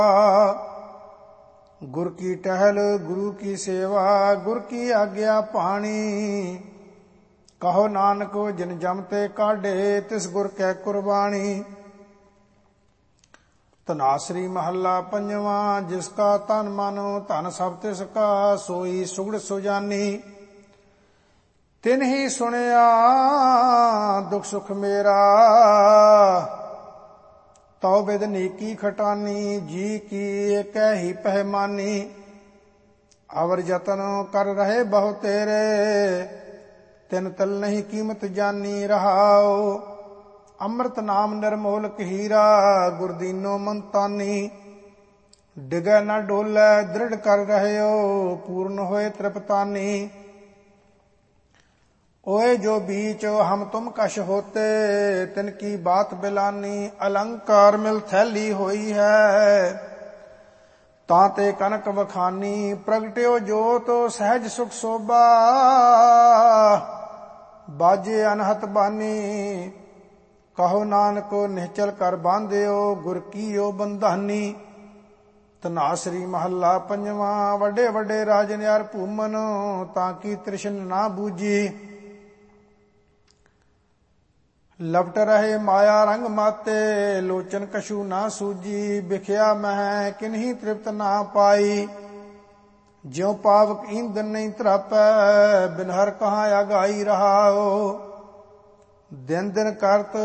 गुर की टहल गुरु की सेवा, गुर की आज्ञा पाणी। कहो नानक जिन जमते काढे, तिस गुर कै कुर्बानी। धनासरी महला पंजवा, जिसका तन मन धन सब तिसका, सोई सुगड़ सुजानी। तिन ही सुनिया दुख सुख मेरा, तौ बिद नीकी खटानी। जी की एक ही पहमानी, अवर जतन कर रहे बहु तेरे, तिन तल नहीं कीमत जानी। रहाओ अमृत नाम निर्मोलक हीरा, गुर दीनो मनतानी। डिगै न डोलै दृढ़ कर रहयो, पूर्ण होए तृपतानी। ओए जो बीच हम तुम कश होते, तिनकी बात बिलानी। अलंकार मिल थैली होई है, ताते कनक वखानी। प्रगट्यो जोत सहज सुख शोभा, बाजे अनहत बानी। कहो नानक निश्चल कर बांध्यो, गुर कीयो बंधानी। धनासरी महला पंजवा, वड्डे वड्डे राजन यार भूमन, ताकि तृष्ण ना बूझी। लपट रहे माया रंग माते, लोचन कछु ना सूजी। बिख्या मह किन्हीं तृप्त ना पाई, ज्यों पावक ईंधन नहीं तरापै। बिन हर कहाँ आगाई रहाओ, दिन दिन करत